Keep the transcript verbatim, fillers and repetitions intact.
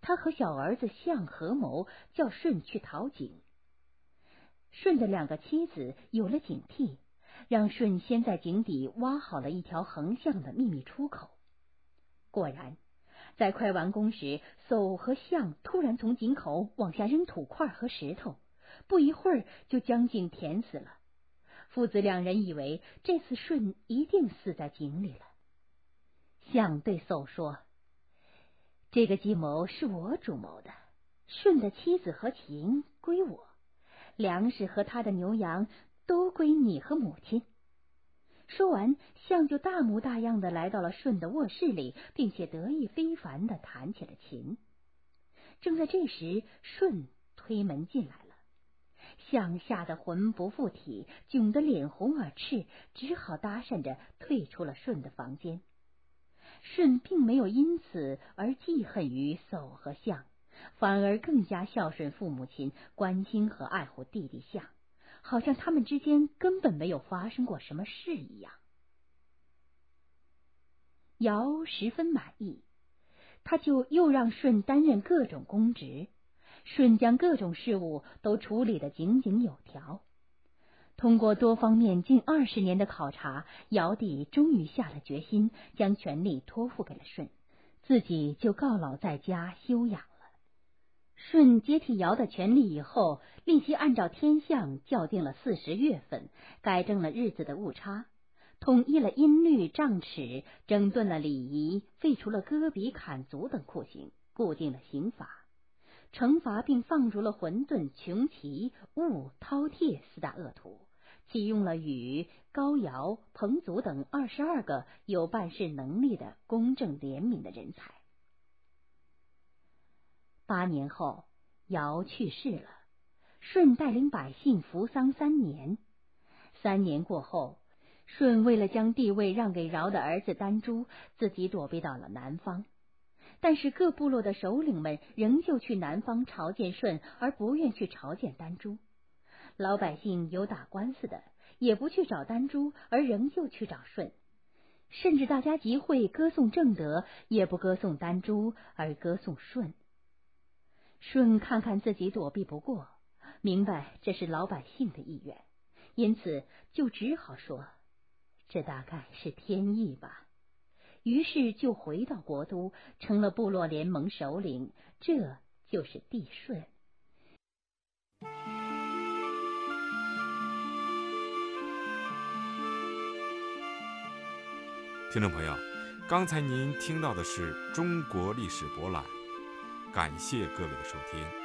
他和小儿子相合谋，叫舜去讨井。舜的两个妻子有了警惕，让舜先在井底挖好了一条横向的秘密出口。果然，在快完工时，叟和象突然从井口往下扔土块和石头，不一会儿就将井填死了。父子两人以为这次舜一定死在井里了。象对叟说：“这个计谋是我主谋的，舜的妻子和琴归我，粮食和他的牛羊都归你和母亲。”说完，象就大模大样的来到了舜的卧室里，并且得意非凡的弹起了琴。正在这时，舜推门进来了，象吓得魂不附体，窘得脸红耳赤，只好搭讪着退出了舜的房间。舜并没有因此而记恨于叟和象，反而更加孝顺父母亲，关心和爱护弟弟象，好像他们之间根本没有发生过什么事一样。尧十分满意，他就又让舜担任各种公职，舜将各种事务都处理得井井有条。通过多方面近二十年的考察，尧帝终于下了决心，将权力托付给了舜，自己就告老在家休养了。舜接替尧的权力以后，立即按照天象校定了四十月份，改正了日子的误差，统一了音律杖尺，整顿了礼仪，废除了割鼻砍足等酷刑，固定了刑罚，惩罚并放逐了混沌、穷奇、兀、饕餮四大恶徒，启用了禹、高尧、彭祖等二十二个有办事能力的公正廉明的人才。八年后，尧去世了，舜带领百姓服丧三年。三年过后，舜为了将地位让给尧的儿子丹朱，自己躲避到了南方。但是各部落的首领们仍旧去南方朝见舜，而不愿去朝见丹朱。老百姓有打官司的，也不去找丹朱，而仍旧去找舜。甚至大家集会歌颂正德，也不歌颂丹朱，而歌颂舜。舜看看自己躲避不过，明白这是老百姓的意愿，因此就只好说，这大概是天意吧。于是就回到国都，成了部落联盟首领，这就是帝舜。 听众朋友，刚才您听到的是中国历史博览，感谢各位的收听。